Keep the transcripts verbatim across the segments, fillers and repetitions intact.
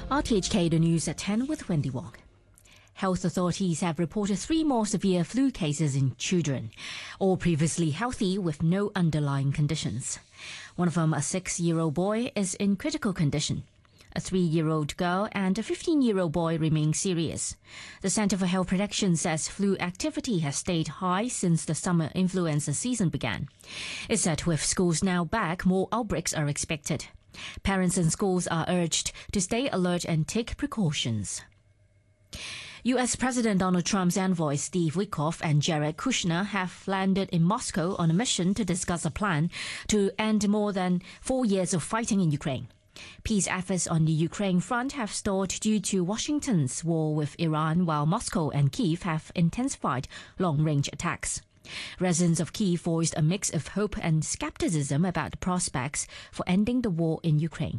R T H K, the news at ten with Wendy Wong. Health authorities have reported three more severe flu cases in children, all previously healthy with no underlying conditions. One of them, a six-year-old boy, is in critical condition. A three-year-old girl and a fifteen-year-old boy remain serious. The Centre for Health Protection says flu activity has stayed high since the summer influenza season began. It said with schools now back, more outbreaks are expected. Parents and schools are urged to stay alert and take precautions. U S President Donald Trump's envoys Steve Witkoff and Jared Kushner have landed in Moscow on a mission to discuss a plan to end more than four years of fighting in Ukraine. Peace efforts on the Ukraine front have stalled due to Washington's war with Iran, while Moscow and Kyiv have intensified long-range attacks. Residents of Kyiv voiced a mix of hope and skepticism about the prospects for ending the war in Ukraine.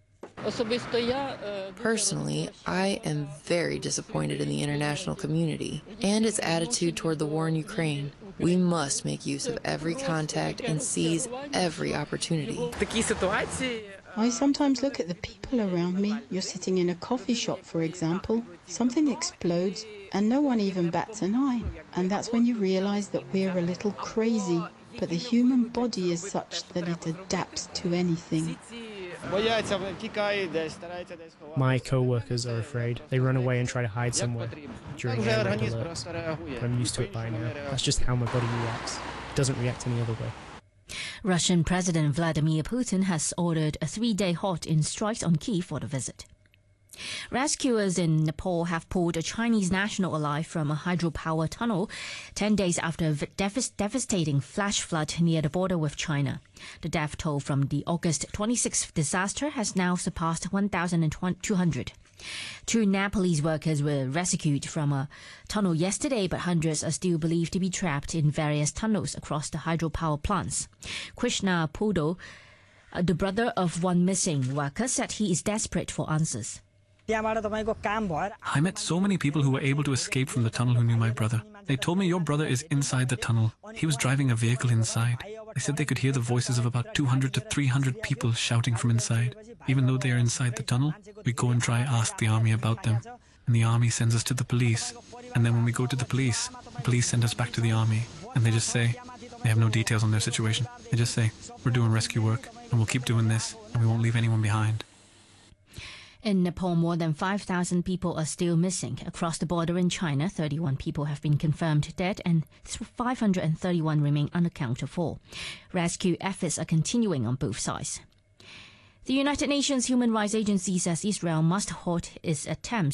Personally, I am very disappointed in the international community and its attitude toward the war in Ukraine. We must make use of every contact and seize every opportunity. I sometimes look at the people around me. You're sitting in a coffee shop, for example. Something explodes and no one even bats an eye. And that's when you realize that we're a little crazy. But the human body is such that it adapts to anything. My co-workers are afraid. They run away and try to hide somewhere during air raid alerts. But I'm used to it by now. That's just how my body reacts. It doesn't react any other way. Russian President Vladimir Putin has ordered a three-day halt in strikes on Kyiv for the visit. Rescuers in Nepal have pulled a Chinese national alive from a hydropower tunnel ten days after a devas- devastating flash flood near the border with China. The death toll from the August twenty-sixth disaster has now surpassed one thousand two hundred. Two Nepalese workers were rescued from a tunnel yesterday, but hundreds are still believed to be trapped in various tunnels across the hydropower plants. Krishna Pudo, the brother of one missing worker, said he is desperate for answers. I met so many people who were able to escape from the tunnel who knew my brother. They told me your brother is inside the tunnel. He was driving a vehicle inside. They said they could hear the voices of about two hundred to three hundred people shouting from inside. Even though they are inside the tunnel, we go and try ask the army about them. And the army sends us to the police. And then when we go to the police, the police send us back to the army. And they just say, they have no details on their situation. They just say, we're doing rescue work and we'll keep doing this and we won't leave anyone behind. In Nepal, more than five thousand people are still missing. Across the border in China, thirty-one people have been confirmed dead and five hundred thirty-one remain unaccounted for. Rescue efforts are continuing on both sides. The United Nations Human Rights Agency says Israel must halt its attempts